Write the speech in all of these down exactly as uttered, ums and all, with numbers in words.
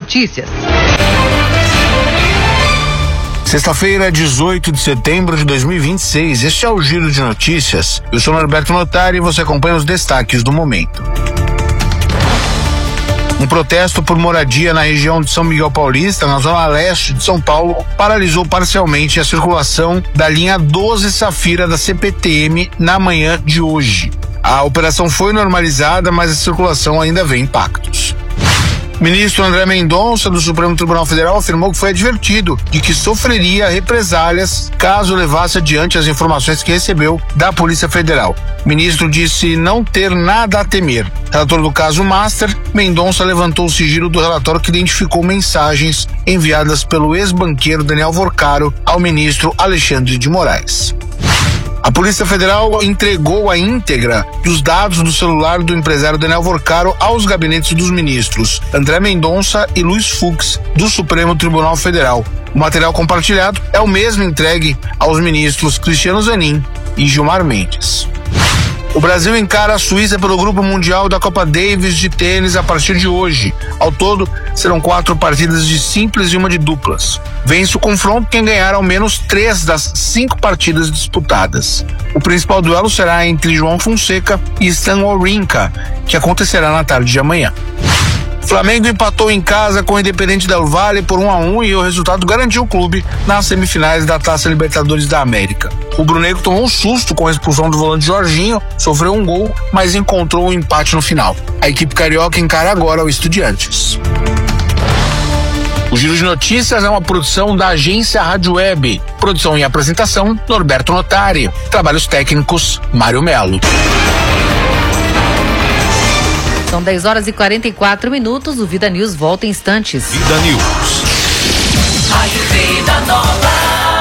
Notícias. Sexta-feira, dezoito de setembro de dois mil e vinte e seis. Este é o Giro de Notícias. Eu sou Norberto Notari e você acompanha os destaques do momento. Um protesto por moradia na região de São Miguel Paulista, na zona leste de São Paulo, paralisou parcialmente a circulação da linha doze Safira da C P T M na manhã de hoje. A operação foi normalizada, mas a circulação ainda vê impactos. O ministro André Mendonça, do Supremo Tribunal Federal, afirmou que foi advertido de que sofreria represálias caso levasse adiante as informações que recebeu da Polícia Federal. O ministro disse não ter nada a temer. Relator do caso Master, Mendonça levantou o sigilo do relatório que identificou mensagens enviadas pelo ex-banqueiro Daniel Vorcaro ao ministro Alexandre de Moraes. A Polícia Federal entregou a íntegra dos dados do celular do empresário Daniel Vorcaro aos gabinetes dos ministros André Mendonça e Luiz Fux, do Supremo Tribunal Federal. O material compartilhado é o mesmo entregue aos ministros Cristiano Zanin e Gilmar Mendes. O Brasil encara a Suíça pelo Grupo Mundial da Copa Davis de tênis a partir de hoje. Ao todo, serão quatro partidas de simples e uma de duplas. Vence o confronto quem ganhar ao menos três das cinco partidas disputadas. O principal duelo será entre João Fonseca e Stan Wawrinka, que acontecerá na tarde de amanhã. Flamengo empatou em casa com o Independente Del Valle por um a um e o resultado garantiu o clube nas semifinais da Taça Libertadores da América. O Brunegro tomou um susto com a expulsão do volante Jorginho, sofreu um gol, mas encontrou um empate no final. A equipe carioca encara agora o Estudiantes. O Giro de Notícias é uma produção da agência Rádio Web. Produção e apresentação, Norberto Notari. Trabalhos técnicos, Mário Melo. São dez horas e quarenta e quatro minutos. O Vida News volta em instantes. Vida News. Rádio Vida Nova.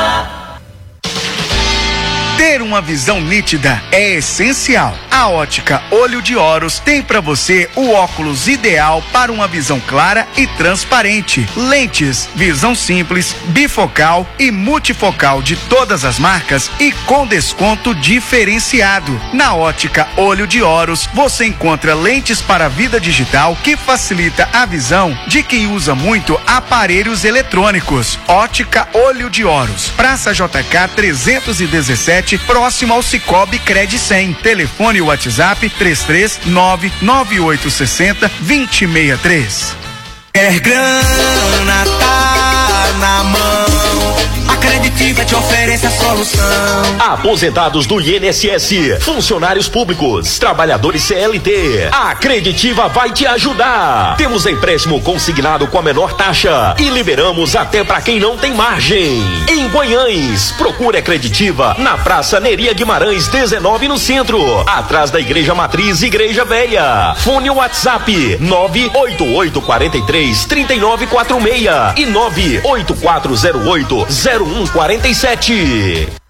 Ter uma visão nítida é essencial. A Ótica Olho de Horus tem para você o óculos ideal para uma visão clara e transparente. Lentes, visão simples, bifocal e multifocal de todas as marcas e com desconto diferenciado. Na Ótica Olho de Horus, você encontra lentes para a vida digital que facilita a visão de quem usa muito aparelhos eletrônicos. Ótica Olho de Horus, Praça J K trezentos e dezessete, próximo ao Cicobi Cred cem. Telefone e WhatsApp três três nove nove oito seis zero dois zero seis três. Quer grana, tá na mão. A Creditiva te oferece a solução. Aposentados do I N S S, funcionários públicos, trabalhadores C L T. A Creditiva vai te ajudar. Temos empréstimo consignado com a menor taxa e liberamos até para quem não tem margem. Em Guanhães, procure a Creditiva na Praça Neria Guimarães dezenove no centro, atrás da Igreja Matriz Igreja Velha. Fone WhatsApp nove oito oito quatro três três nove quatro seis e nove oito quatro zero oito zero um quatro sete.